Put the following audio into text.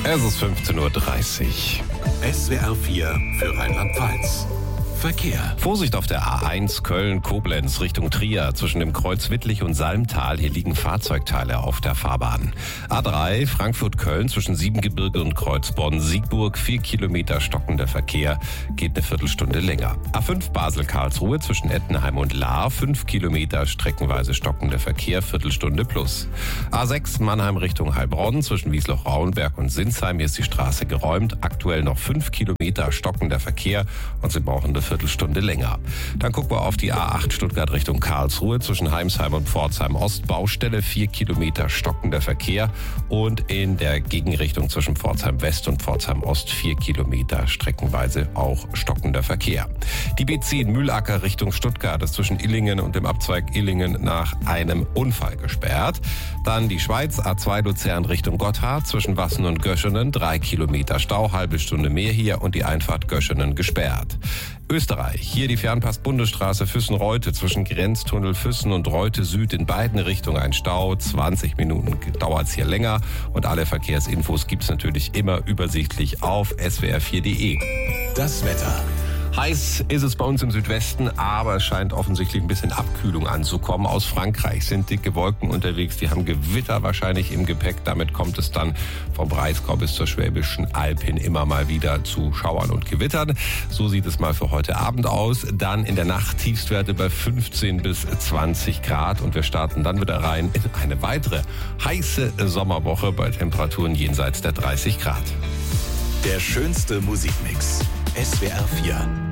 Es ist 15:30 Uhr. SWR 4 für Rheinland-Pfalz. Verkehr. Vorsicht auf der A1 Köln-Koblenz Richtung Trier. Zwischen dem Kreuz Wittlich und Salmtal. Hier liegen Fahrzeugteile auf der Fahrbahn. A3 Frankfurt-Köln zwischen Siebengebirge und Kreuz Bonn-Siegburg. 4 Kilometer stockender Verkehr. Geht eine Viertelstunde länger. A5 Basel-Karlsruhe zwischen Ettenheim und Lahr. 5 Kilometer streckenweise stockender Verkehr. Viertelstunde plus. A6 Mannheim Richtung Heilbronn zwischen Wiesloch-Rauenberg und Sinsheim. Hier ist die Straße geräumt. Aktuell noch 5 Kilometer stockender Verkehr. Und Sie brauchen eine Viertelstunde länger. Dann gucken wir auf die A8 Stuttgart Richtung Karlsruhe zwischen Heimsheim und Pforzheim Ost. Baustelle 4 Kilometer stockender Verkehr und in der Gegenrichtung zwischen Pforzheim West und Pforzheim Ost 4 Kilometer streckenweise auch stockender Verkehr. Die B10 Mühlacker Richtung Stuttgart ist zwischen Illingen und dem Abzweig Illingen nach einem Unfall gesperrt. Dann die Schweiz A2 Luzern Richtung Gotthard zwischen Wassen und Göschenen 3 Kilometer Stau, halbe Stunde mehr hier und die Einfahrt Göschenen gesperrt. Österreich, hier die Fernpass-Bundesstraße Füssen-Reute zwischen Grenztunnel Füssen und Reute Süd in beiden Richtungen ein Stau. 20 Minuten dauert es hier länger und alle Verkehrsinfos gibt's natürlich immer übersichtlich auf swr4.de. Das Wetter. Heiß ist es bei uns im Südwesten, aber es scheint offensichtlich ein bisschen Abkühlung anzukommen. Aus Frankreich sind dicke Wolken unterwegs, die haben Gewitter wahrscheinlich im Gepäck. Damit kommt es dann vom Breisgau bis zur Schwäbischen Alb hin immer mal wieder zu Schauern und Gewittern. So sieht es mal für heute Abend aus. Dann in der Nacht Tiefstwerte bei 15 bis 20 Grad und wir starten dann wieder rein in eine weitere heiße Sommerwoche bei Temperaturen jenseits der 30 Grad. Der schönste Musikmix. SWR 4.